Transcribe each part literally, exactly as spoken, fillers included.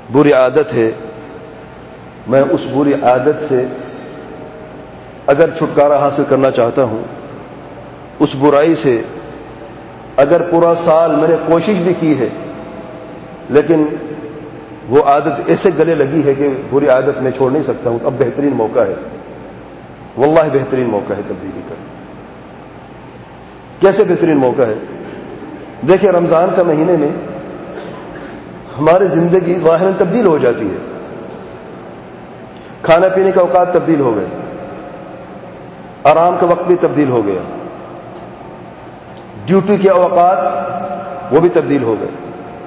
بری عادت ہے، میں اس بری عادت سے اگر چھٹکارا حاصل کرنا چاہتا ہوں، اس برائی سے اگر پورا سال میں نے کوشش بھی کی ہے لیکن وہ عادت ایسے گلے لگی ہے کہ بری عادت میں چھوڑ نہیں سکتا ہوں، اب بہترین موقع ہے، واللہ بہترین موقع ہے تبدیلی کا۔ کیسے بہترین موقع ہے؟ دیکھیں، رمضان کا مہینے میں ہماری زندگی ظاہراً تبدیل ہو جاتی ہے، کھانا پینے کا اوقات تبدیل ہو گئے، آرام کا وقت بھی تبدیل ہو گیا، ڈیوٹی کے اوقات وہ بھی تبدیل ہو گئے۔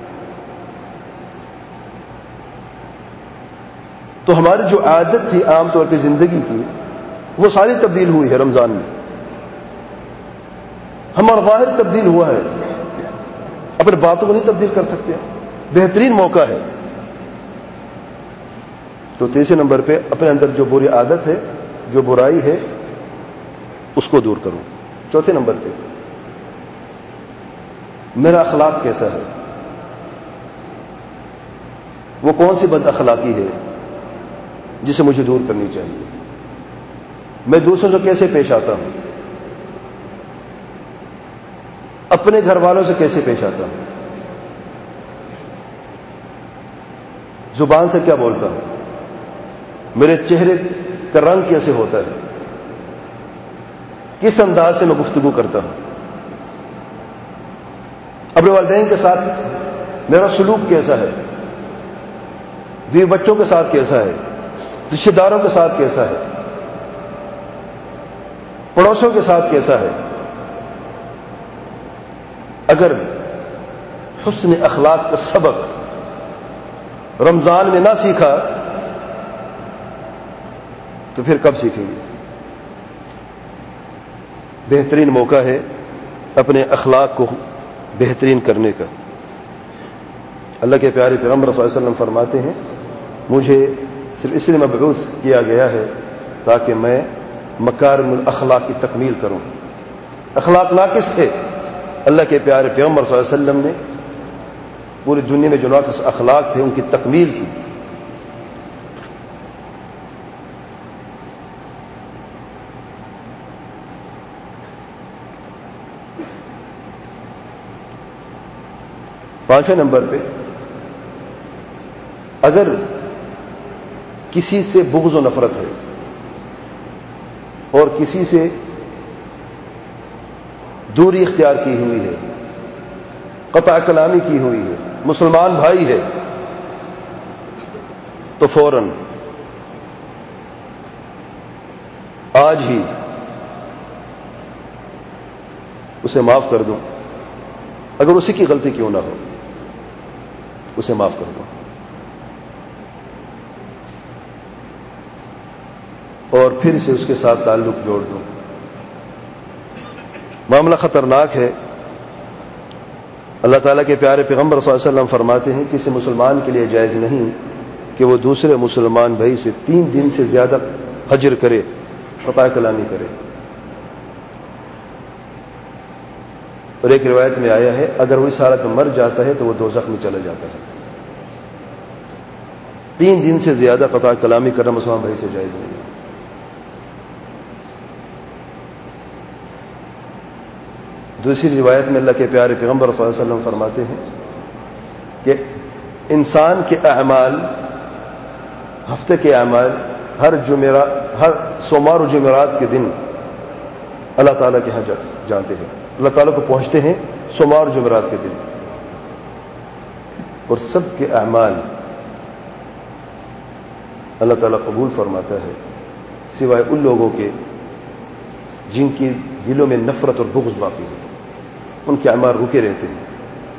تو ہماری جو عادت تھی عام طور پہ زندگی کی، وہ ساری تبدیل ہوئی ہے رمضان میں۔ ہمارا ظاہر تبدیل ہوا ہے، اپنے باتوں کو نہیں تبدیل کر سکتے، بہترین موقع ہے۔ تو تیسرے نمبر پہ اپنے اندر جو بری عادت ہے، جو برائی ہے، اس کو دور کروں۔ چوتھے نمبر پہ میرا اخلاق کیسا ہے، وہ کون سی بد اخلاقی ہے جسے مجھے دور کرنی چاہیے، میں دوسروں سے کیسے پیش آتا ہوں، اپنے گھر والوں سے کیسے پیش آتا ہوں، زبان سے کیا بولتا ہوں، میرے چہرے کا رنگ کیسے ہوتا ہے، کس انداز سے میں گفتگو کرتا ہوں، اپنے والدین کے ساتھ میرا سلوک کیسا ہے، بیوی بچوں کے ساتھ کیسا ہے، رشتہ داروں کے ساتھ کیسا ہے، پڑوسیوں کے ساتھ کیسا ہے۔ اگر حسن اخلاق کا سبق رمضان میں نہ سیکھا تو پھر کب سیکھیں گے؟ بہترین موقع ہے اپنے اخلاق کو بہترین کرنے کا۔ اللہ کے پیارے پیغمبر صلی اللہ علیہ وسلم فرماتے ہیں، مجھے صرف اس لیے مبعوث کیا گیا ہے تاکہ میں مکارم الاخلاق کی تکمیل کروں۔ اخلاق ناقص تھے، اللہ کے پیارے پیغمبر صلی اللہ علیہ وسلم نے پوری دنیا میں جو ناقص اخلاق تھے ان کی تکمیل کی۔ پانچویں نمبر پہ اگر کسی سے بغض و نفرت ہے اور کسی سے دوری اختیار کی ہوئی ہے، قطع کلامی کی ہوئی ہے، مسلمان بھائی ہے، تو فوراً آج ہی اسے معاف کر دوں، اگر اسی کی غلطی کیوں نہ ہو اسے معاف کر دو، اور پھر سے اس کے ساتھ تعلق جوڑ دو۔ معاملہ خطرناک ہے۔ اللہ تعالیٰ کے پیارے پیغمبر صلی اللہ علیہ وسلم فرماتے ہیں کسی مسلمان کے لیے جائز نہیں کہ وہ دوسرے مسلمان بھائی سے تین دن سے زیادہ حجر کرے، قطع کلامی کرے۔ اور ایک روایت میں آیا ہے اگر وہ اس حالت میں مر جاتا ہے تو وہ دوزخ میں چلا جاتا ہے۔ تین دن سے زیادہ قطع کلامی کرنا مسلمان بھائی سے جائز نہیں ہے۔ دوسری روایت میں اللہ کے پیارے پیغمبر صلی اللہ علیہ وسلم فرماتے ہیں کہ انسان کے اعمال، ہفتے کے اعمال ہر جمعرات، ہر سوموار و جمعرات کے دن اللہ تعالیٰ کے ہاں جاتے ہیں، اللہ تعالیٰ کو پہنچتے ہیں سوموار و جمعرات کے دن، اور سب کے اعمال اللہ تعالیٰ قبول فرماتا ہے سوائے ان لوگوں کے جن کی دلوں میں نفرت اور بغض باقی ہے، ان کے اعمال رکے رہتے ہیں۔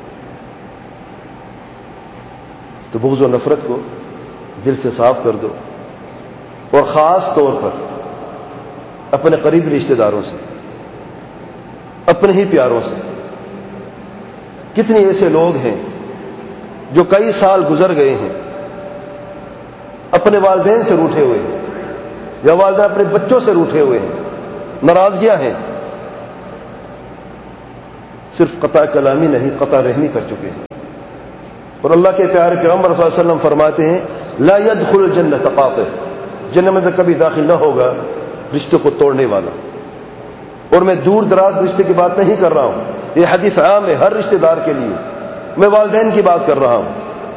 تو بغض و نفرت کو دل سے صاف کر دو، اور خاص طور پر اپنے قریبی رشتہ داروں سے، اپنے ہی پیاروں سے۔ کتنے ایسے لوگ ہیں جو کئی سال گزر گئے ہیں اپنے والدین سے روٹھے ہوئے ہیں، یا والدین اپنے بچوں سے روٹھے ہوئے ہیں، ناراضگیاں ہیں، صرف قطع کلامی نہیں قطع رحمی کر چکے ہیں۔ اور اللہ کے پیارے پیغمبر صلی اللہ علیہ وسلم فرماتے ہیں لا يدخل الجنت قاطع، جنت میں کبھی داخل نہ ہوگا رشتے کو توڑنے والا. اور میں دور دراز رشتے کی بات نہیں کر رہا ہوں، یہ حدیث عام ہے ہر رشتہ دار کے لیے. میں والدین کی بات کر رہا ہوں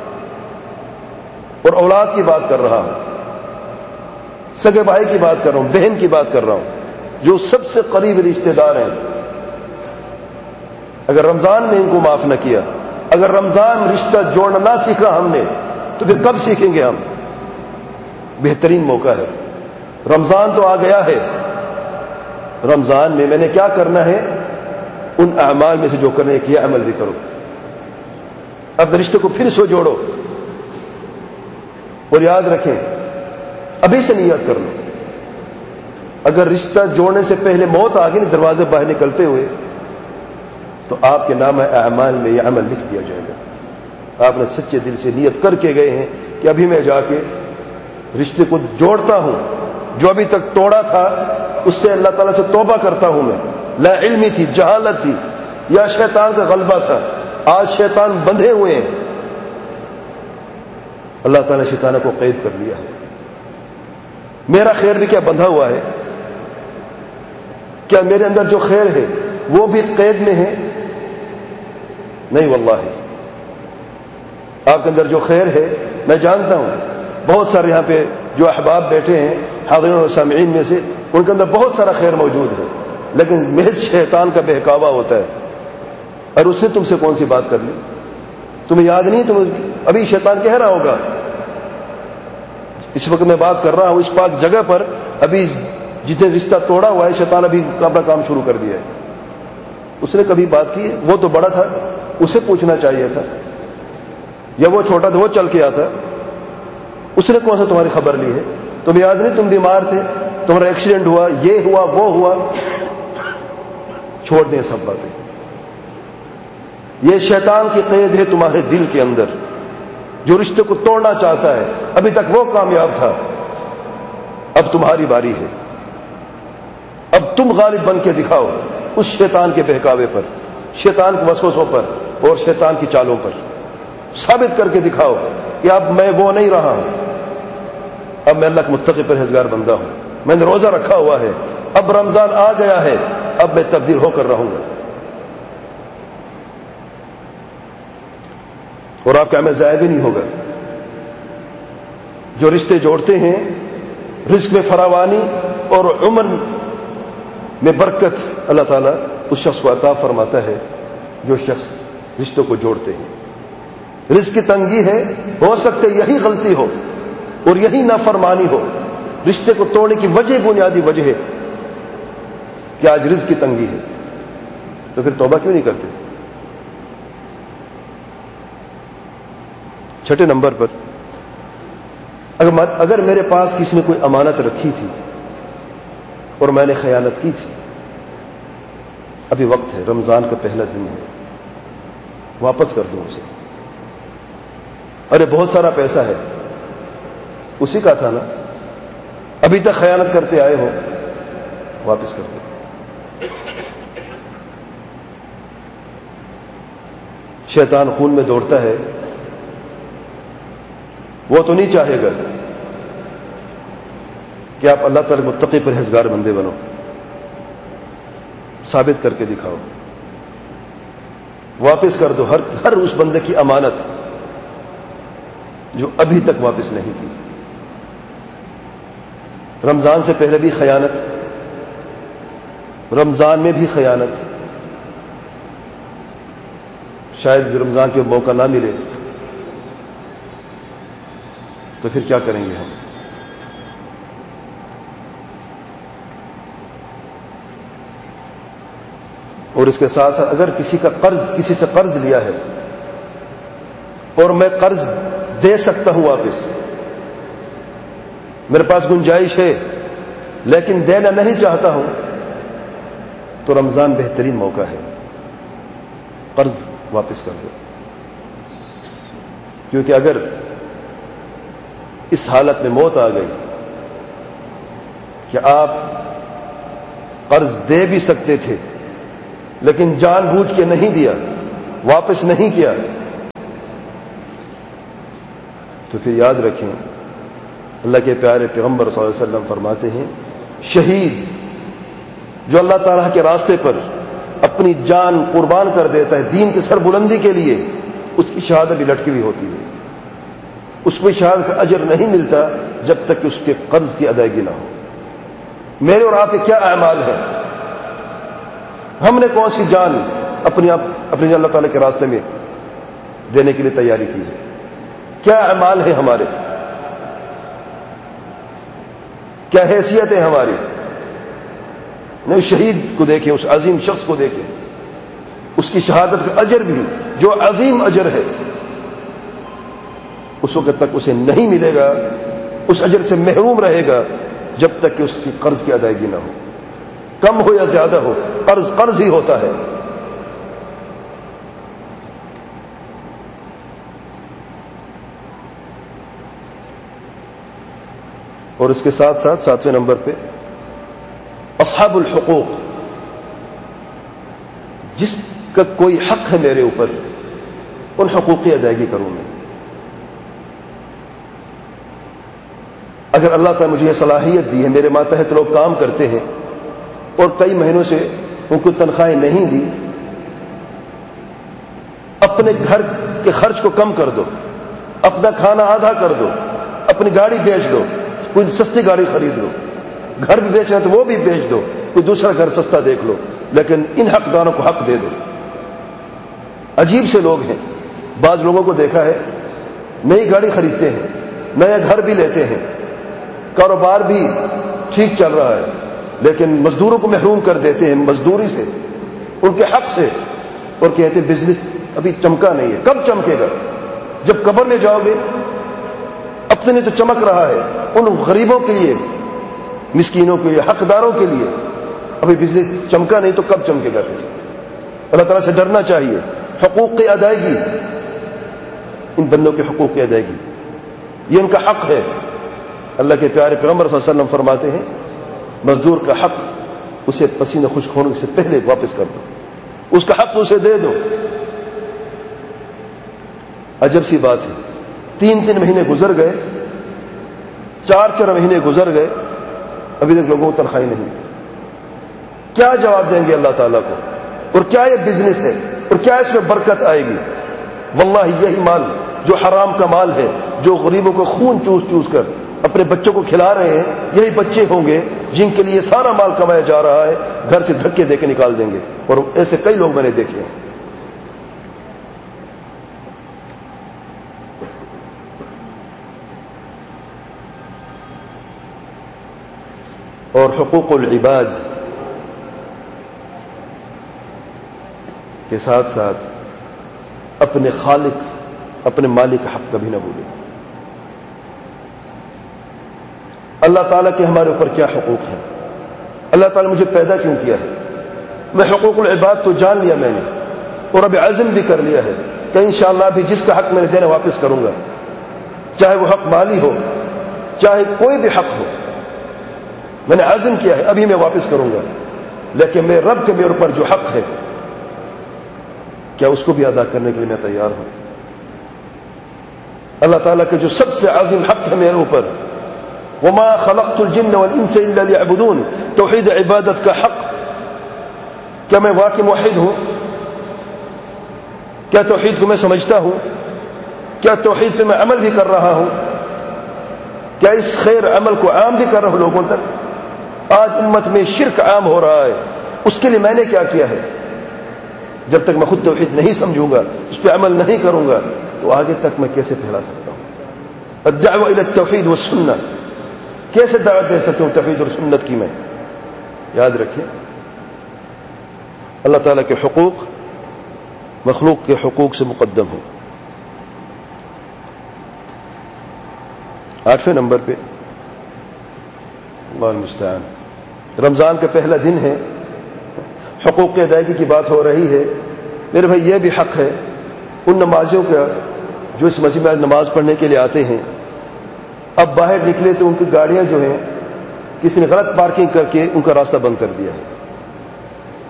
اور اولاد کی بات کر رہا ہوں، سگے بھائی کی بات کر رہا ہوں، بہن کی بات کر رہا ہوں، جو سب سے قریب رشتہ دار ہیں. اگر رمضان میں ان کو معاف نہ کیا، اگر رمضان رشتہ جوڑنا نہ سیکھا ہم نے، تو پھر کب سیکھیں گے ہم؟ بہترین موقع ہے. رمضان تو آ گیا ہے، رمضان میں میں نے کیا کرنا ہے؟ ان اعمال میں سے جو کرنے کیا عمل بھی کرو. اپنے رشتے کو پھر سو جوڑو اور یاد رکھیں ابھی سے نیت کر لو. اگر رشتہ جوڑنے سے پہلے موت آ گئی دروازے باہر نکلتے ہوئے، تو آپ کے نام اعمال میں یہ عمل لکھ دیا جائے گا. آپ نے سچے دل سے نیت کر کے گئے ہیں کہ ابھی میں جا کے رشتے کو جوڑتا ہوں، جو ابھی تک توڑا تھا اس سے اللہ تعالیٰ سے توبہ کرتا ہوں. میں لا علمی تھی، جہالت تھی، یا شیطان کا غلبہ تھا. آج شیطان بندھے ہوئے ہیں، اللہ تعالیٰ نے شیطان کو قید کر لیا ہے. میرا خیر بھی کیا بندھا ہوا ہے؟ کیا میرے اندر جو خیر ہے وہ بھی قید میں ہے؟ نہیں واللہ. آپ کے اندر جو خیر ہے میں جانتا ہوں، بہت سارے یہاں پہ جو احباب بیٹھے ہیں حاضرین اور سامعین میں سے، ان کے اندر بہت سارا خیر موجود ہے، لیکن محض شیطان کا بہکاوا ہوتا ہے. اور اس نے تم سے کون سی بات کر لی؟ تمہیں یاد نہیں؟ تم ابھی شیطان کہہ رہا ہوگا اس وقت میں بات کر رہا ہوں اس پاک جگہ پر، ابھی جتنے رشتہ توڑا ہوا ہے شیطان ابھی اپنا کام شروع کر دیا ہے. اس نے کبھی بات کی ہے؟ وہ تو بڑا تھا، اسے پوچھنا چاہیے تھا. یا وہ چھوٹا تھا، وہ چل کے آتا، اس نے کون سا تمہاری خبر لی ہے؟ تمہیں یاد نہیں تم بیمار تھے، تمہارا ایکسیڈنٹ ہوا، یہ ہوا وہ ہوا؟ چھوڑ دیں سب باتیں. یہ شیطان کی قید ہے تمہارے دل کے اندر، جو رشتے کو توڑنا چاہتا ہے. ابھی تک وہ کامیاب تھا، اب تمہاری باری ہے. اب تم غالب بن کے دکھاؤ اس شیطان کے بہکاوے پر، شیطان کے وسوسوں پر اور شیطان کی چالوں پر. ثابت کر کے دکھاؤ کہ اب میں وہ نہیں رہا ہوں، اب میں اللہ کا متقی پرہیزگار بندہ ہوں. میں نے روزہ رکھا ہوا ہے، اب رمضان آ گیا ہے، اب میں تبدیل ہو کر رہوں گا. اور آپ کا عمل ضائع بھی نہیں ہوگا. جو رشتے جوڑتے ہیں رزق میں فراوانی اور عمر میں برکت اللہ تعالیٰ اس شخص کو عطا فرماتا ہے جو شخص رشتوں کو جوڑتے ہیں. رزق کی تنگی ہے، ہو سکتے یہی غلطی ہو اور یہی نافرمانی ہو. رشتے کو توڑنے کی وجہ، بنیادی وجہ ہے کہ آج رزق کی تنگی ہے. تو پھر توبہ کیوں نہیں کرتے؟ چھٹے نمبر پر، اگر اگر میرے پاس کسی نے کوئی امانت رکھی تھی اور میں نے خیانت کی تھی، ابھی وقت ہے، رمضان کا پہلا دن ہے، واپس کر دوں اسے. ارے بہت سارا پیسہ ہے، اسی کا تھا نا، ابھی تک خیانت کرتے آئے ہو، واپس کر دو. شیطان خون میں دوڑتا ہے، وہ تو نہیں چاہے گا کہ آپ اللہ تعالی متقی پرہیزگار بندے بنو. ثابت کر کے دکھاؤ، واپس کر دو ہر ہر اس بندے کی امانت جو ابھی تک واپس نہیں کی. رمضان سے پہلے بھی خیانت، رمضان میں بھی خیانت، شاید رمضان کے موقع نہ ملے تو پھر کیا کریں گے ہم؟ اور اس کے ساتھ ساتھ اگر کسی کا قرض، کسی سے قرض لیا ہے اور میں قرض دے سکتا ہوں واپس، میرے پاس گنجائش ہے لیکن دینا نہیں چاہتا ہوں، تو رمضان بہترین موقع ہے، قرض واپس کر دو. کیونکہ اگر اس حالت میں موت آ گئی کہ آپ قرض دے بھی سکتے تھے لیکن جان بوجھ کے نہیں دیا، واپس نہیں کیا، تو پھر یاد رکھیں اللہ کے پیارے پیغمبر صلی اللہ علیہ وسلم فرماتے ہیں شہید جو اللہ تعالیٰ کے راستے پر اپنی جان قربان کر دیتا ہے دین کی سربلندی کے لیے، اس کی شہادت بھی لٹکی ہوئی ہوتی ہے، اس کو شہادت کا اجر نہیں ملتا جب تک کہ اس کے قرض کی ادائیگی نہ ہو۔ میرے اور آپ کے کیا اعمال ہیں؟ ہم نے کون سی جان اپنی آپ اپنی اللہ تعالیٰ کے راستے میں دینے کے لیے تیاری کی ہے؟ کیا اعمال ہیں ہمارے؟ کیا حیثیت ہے ہماری؟ نہیں، شہید کو دیکھیں، اس عظیم شخص کو دیکھیں، اس کی شہادت کا اجر بھی جو عظیم اجر ہے اس وقت تک اسے نہیں ملے گا، اس اجر سے محروم رہے گا جب تک کہ اس کی قرض کی ادائیگی نہ ہو، کم ہو یا زیادہ ہو، قرض قرض ہی ہوتا ہے۔ اور اس کے ساتھ ساتھ ساتویں نمبر پہ اصحاب الحقوق، جس کا کوئی حق ہے میرے اوپر، ان حقوق کی ادائیگی کروں میں۔ اگر اللہ تعالیٰ مجھے یہ صلاحیت دی ہے، میرے ماتحت لوگ کام کرتے ہیں اور کئی مہینوں سے ان کو تنخواہیں نہیں دی، اپنے گھر کے خرچ کو کم کر دو، اپنا کھانا آدھا کر دو، اپنی گاڑی بیچ دو، کوئی سستی گاڑی خرید لو، گھر بھی بیچنا تو وہ بھی بیچ دو، کوئی دوسرا گھر سستا دیکھ لو، لیکن ان حقداروں کو حق دے دو۔ عجیب سے لوگ ہیں، بعض لوگوں کو دیکھا ہے نئی گاڑی خریدتے ہیں، نیا گھر بھی لیتے ہیں، کاروبار بھی ٹھیک چل رہا ہے، لیکن مزدوروں کو محروم کر دیتے ہیں مزدوری سے، ان کے حق سے، اور کہتے ہیں بزنس ابھی چمکا نہیں ہے۔ کب چمکے گا؟ جب قبر میں جاؤ گے۔ اپنے تو چمک رہا ہے، ان غریبوں کے لیے، مسکینوں کے لیے، حقداروں کے لیے ابھی بجلی چمکا نہیں تو کب چمکے گا؟ پھر اللہ تعالیٰ سے ڈرنا چاہیے۔ حقوق کی ادائیگی، ان بندوں کے حقوق کی ادائیگی، یہ ان کا حق ہے۔ اللہ کے پیارے پیغمبر صلی اللہ علیہ وسلم فرماتے ہیں مزدور کا حق اسے پسینہ خشک ہونے سے پہلے واپس کر دو، اس کا حق اسے دے دو۔ عجب سی بات ہے، تین تین مہینے گزر گئے، چار چار مہینے گزر گئے، ابھی تک لوگوں کو تنخواہیں نہیں۔ کیا جواب دیں گے اللہ تعالیٰ کو؟ اور کیا یہ بزنس ہے؟ اور کیا اس میں برکت آئے گی؟ واللہ یہی مال جو حرام کا مال ہے، جو غریبوں کو خون چوس چوس کر اپنے بچوں کو کھلا رہے ہیں، یہی بچے ہوں گے جن کے لیے سارا مال کمایا جا رہا ہے، گھر سے دھکے دے کے نکال دیں گے۔ اور ایسے کئی لوگ میں نے دیکھے ہیں۔ اور حقوق العباد کے ساتھ ساتھ اپنے خالق، اپنے مالک کا حق کبھی نہ بھولیں۔ اللہ تعالیٰ کے ہمارے اوپر کیا حقوق ہیں؟ اللہ تعالیٰ مجھے پیدا کیوں کیا ہے؟ میں حقوق العباد تو جان لیا میں نے، اور اب عزم بھی کر لیا ہے کہ انشاءاللہ بھی جس کا حق میں نے دینا واپس کروں گا، چاہے وہ حق مالی ہو، چاہے کوئی بھی حق ہو۔ میں نے عزم کیا ہے ابھی میں واپس کروں گا، لیکن میرے رب کے میرے اوپر جو حق ہے کیا اس کو بھی ادا کرنے کے لیے میں تیار ہوں؟ اللہ تعالیٰ کے جو سب سے عظیم حق ہے میرے اوپر، وما خلقت الجن والانس الا ليعبدون، توحید عبادت کا حق، کیا میں واقعی موحد ہوں؟ کیا توحید کو میں سمجھتا ہوں؟ کیا توحید پہ میں عمل بھی کر رہا ہوں؟ کیا اس خیر عمل کو عام بھی کر رہا ہوں لوگوں تک؟ آج امت میں شرک عام ہو رہا ہے، اس کے لیے میں نے کیا کیا ہے؟ جب تک میں خود توحید نہیں سمجھوں گا، اس پہ عمل نہیں کروں گا، تو آگے تک میں کیسے پھیلا سکتا ہوں؟ الدعوہ الی التوحید والسنہ، کیسے دعوت دے سکتا ہوں توحید اور سنت کی؟ میں یاد رکھیں اللہ تعالیٰ کے حقوق مخلوق کے حقوق سے مقدم ہیں۔ آٹھویں نمبر پہ اللہ المستعان، رمضان کا پہلا دن ہے، حقوق کی ادائیگی کی بات ہو رہی ہے۔ میرے بھائی یہ بھی حق ہے ان نمازیوں کا جو اس مسجد میں نماز پڑھنے کے لیے آتے ہیں، اب باہر نکلے تو ان کی گاڑیاں جو ہیں کسی نے غلط پارکنگ کر کے ان کا راستہ بند کر دیا ہے۔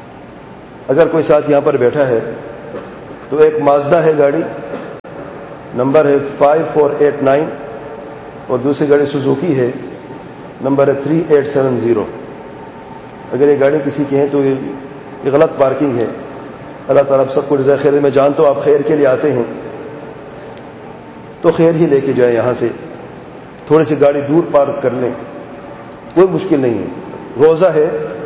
اگر کوئی ساتھ یہاں پر بیٹھا ہے تو ایک مازدا ہے گاڑی، نمبر ہے فائیو فور ایٹ نائن، اور دوسری گاڑی سوزوکی ہے، نمبر ہے تھری ایٹ سیون زیرو۔ اگر یہ گاڑی کسی کی ہے تو یہ غلط پارکنگ ہے۔ اللہ تعالیٰ آپ سب کو جزائے خیر۔ میں جانتا ہوں آپ خیر کے لیے آتے ہیں تو خیر ہی لے کے جائیں، یہاں سے تھوڑی سی گاڑی دور پارک کر لیں، کوئی مشکل نہیں ہے۔ روزہ ہے،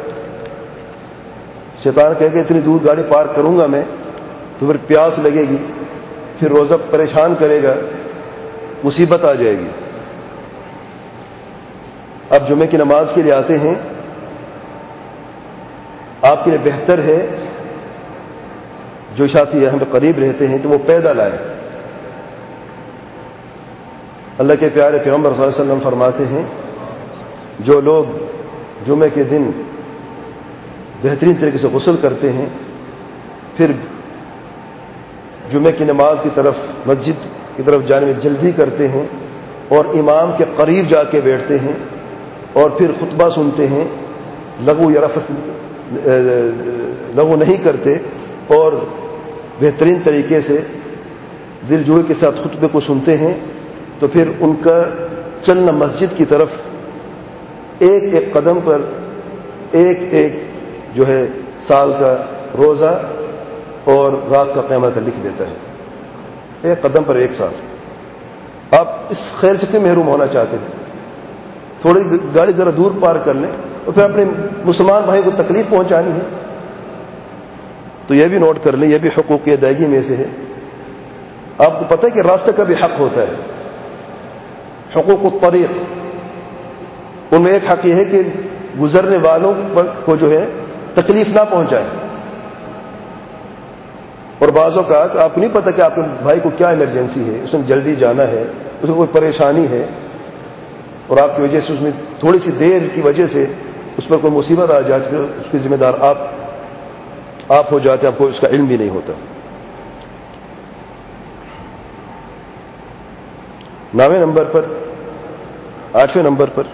شیطان کہے کہ اتنی دور گاڑی پارک کروں گا میں تو پھر پیاس لگے گی، پھر روزہ پریشان کرے گا، مصیبت آ جائے گی۔ اب جمعے کی نماز کے لیے آتے ہیں، آپ کے لیے بہتر ہے جو ساتھی یہاں پہ قریب رہتے ہیں تو وہ پیدل آئے۔ اللہ کے پیارے پیغمبر صلی اللہ علیہ وسلم فرماتے ہیں جو لوگ جمعے کے دن بہترین طریقے سے غسل کرتے ہیں، پھر جمعے کی نماز کی طرف مسجد کی طرف جانے میں جلدی کرتے ہیں اور امام کے قریب جا کے بیٹھتے ہیں اور پھر خطبہ سنتے ہیں، لغو یا رفث لغو نہیں کرتے اور بہترین طریقے سے دل جوئی کے ساتھ خطبے کو سنتے ہیں، تو پھر ان کا چلنا مسجد کی طرف ایک ایک قدم پر ایک ایک جو ہے سال کا روزہ اور رات کا قیامت لکھ دیتا ہے، ایک قدم پر ایک سال۔ آپ اس خیر سے کیوں محروم ہونا چاہتے ہیں؟ تھوڑی گاڑی ذرا دور پار کر لیں اور پھر اپنے مسلمان بھائی کو تکلیف پہنچانی ہے تو یہ بھی نوٹ کر لیں، یہ بھی حقوق کی ادائیگی میں سے ہے۔ آپ کو پتہ ہے کہ راستے کا بھی حق ہوتا ہے، حقوق الطریق، ان میں ایک حق یہ ہے کہ گزرنے والوں کو جو ہے تکلیف نہ پہنچائے، اور بعض اوقات آپ کو نہیں پتہ کہ آپ کے بھائی کو کیا ایمرجنسی ہے، اس میں جلدی جانا ہے، اس کو کوئی پریشانی ہے، اور آپ کی وجہ سے اس میں تھوڑی سی دیر کی وجہ سے اس پر کوئی مصیبت آ جاتی ہے، اس کی ذمہ دار آپ آپ ہو جاتے ہیں، آپ کو اس کا علم بھی نہیں ہوتا۔ نویں نمبر پر آٹھویں نمبر پر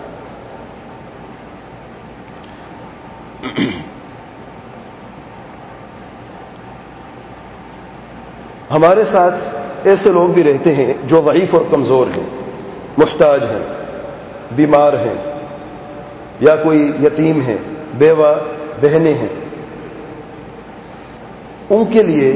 ہمارے ساتھ ایسے لوگ بھی رہتے ہیں جو ضعیف اور کمزور ہیں، محتاج ہیں، بیمار ہیں، یا کوئی یتیم ہے، بیوہ بہنیں ہیں۔ ان کے لیے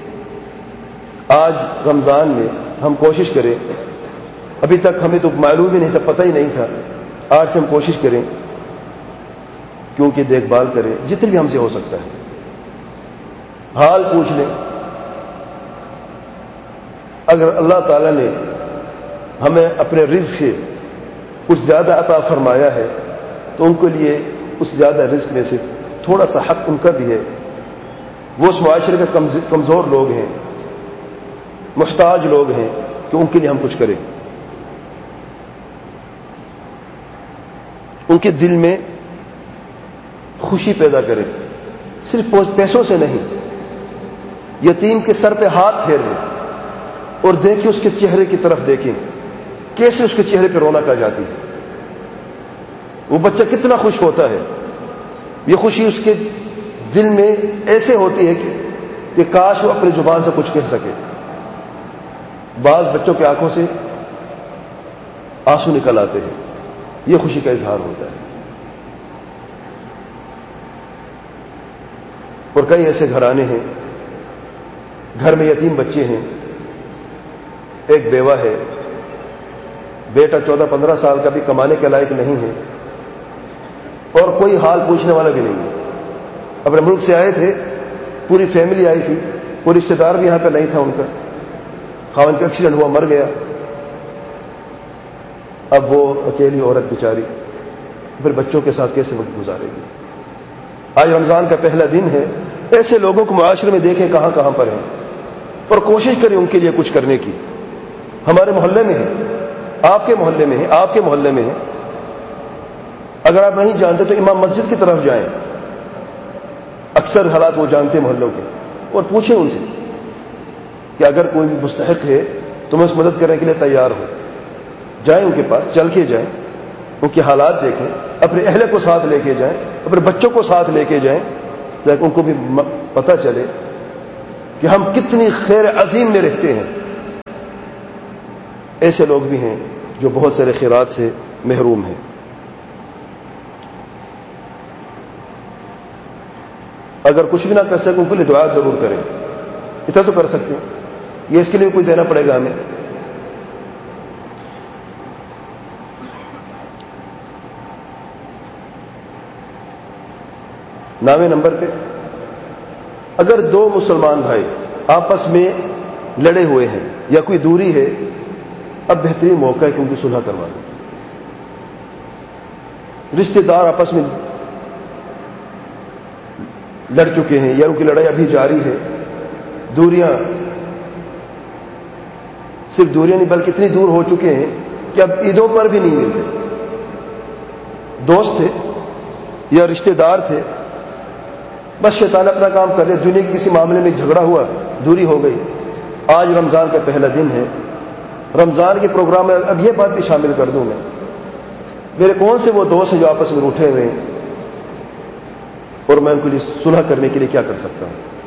آج رمضان میں ہم کوشش کریں، ابھی تک ہمیں تو معلوم ہی نہیں تھا، پتہ ہی نہیں تھا، آج سے ہم کوشش کریں کہ ان کی دیکھ بھال کریں جتنی بھی ہم سے ہو سکتا ہے، حال پوچھ لیں۔ اگر اللہ تعالیٰ نے ہمیں اپنے رزق سے کچھ زیادہ عطا فرمایا ہے تو ان کے لیے اس زیادہ رزق میں سے تھوڑا سا حق ان کا بھی ہے۔ وہ اس معاشرے کے کمزور لوگ ہیں، محتاج لوگ ہیں، کہ ان کے لیے ہم کچھ کریں، ان کے دل میں خوشی پیدا کریں، صرف پیسوں سے نہیں۔ یتیم کے سر پہ ہاتھ پھیر لیں اور دیکھیں اس کے چہرے کی طرف، دیکھیں کیسے اس کے چہرے پہ رونق آ جاتی ہے، وہ بچہ کتنا خوش ہوتا ہے۔ یہ خوشی اس کے دل میں ایسے ہوتی ہے کہ کاش وہ اپنی زبان سے کچھ کہہ سکے۔ بعض بچوں کی آنکھوں سے آنسو نکل آتے ہیں، یہ خوشی کا اظہار ہوتا ہے۔ اور کئی ایسے گھرانے ہیں، گھر میں یتیم بچے ہیں، ایک بیوہ ہے، بیٹا چودہ پندرہ سال کا بھی کمانے کے لائق نہیں ہے، اور کوئی حال پوچھنے والا بھی نہیں ہے۔ اپنے ملک سے آئے تھے، پوری فیملی آئی تھی، کوئی رشتہ دار بھی یہاں پہ نہیں تھا ان کا، خاوند کا ایکسیڈنٹ ہوا، مر گیا۔ اب وہ اکیلی عورت بیچاری پھر بچوں کے ساتھ کیسے وقت گزارے گی؟ آج رمضان کا پہلا دن ہے، ایسے لوگوں کو معاشرے میں دیکھیں کہاں کہاں پر ہیں، اور کوشش کریں ان کے لیے کچھ کرنے کی۔ ہمارے محلے میں ہے، آپ کے محلے میں ہے، آپ کے محلے میں ہے۔ اگر آپ نہیں جانتے تو امام مسجد کی طرف جائیں، اکثر حالات وہ جانتے ہیں محلوں کے، اور پوچھیں ان سے کہ اگر کوئی مستحق ہے تو میں اس مدد کرنے کے لیے تیار ہوں۔ جائیں ان کے پاس، چل کے جائیں، ان کے حالات دیکھیں، اپنے اہل کو ساتھ لے کے جائیں، اپنے بچوں کو ساتھ لے کے جائیں، تاکہ ان کو بھی پتہ چلے کہ ہم کتنی خیر عظیم میں رہتے ہیں۔ ایسے لوگ بھی ہیں جو بہت سارے خیرات سے محروم ہیں. اگر کچھ بھی نہ کر سکیں ان کے لیے دعا ضرور کریں. اتنا تو کر سکتے ہیں, یہ اس کے لیے کچھ دینا پڑے گا ہمیں. نامے نمبر پہ اگر دو مسلمان بھائی آپس میں لڑے ہوئے ہیں یا کوئی دوری ہے, اب بہترین موقع ہے کہ ان کی صلح کروا دیں. رشتہ دار آپس میں لڑ چکے ہیں یا ان کی لڑائی ابھی جاری ہے, دوریاں صرف دوریاں نہیں بلکہ اتنی دور ہو چکے ہیں کہ اب عیدوں پر بھی نہیں ملتے. دوست تھے یا رشتہ دار تھے, بس شیطان اپنا کام کر رہے, دنیا کے کسی معاملے میں جھگڑا ہوا, دوری ہو گئی. آج رمضان کا پہلا دن ہے, رمضان کے پروگرام میں اب یہ بات بھی شامل کر دوں میں, میرے کون سے وہ دوست ہیں جو آپس میں روٹھے ہوئے ہیں اور میں ان کے لیے صلح کرنے کے لیے کیا کر سکتا ہوں.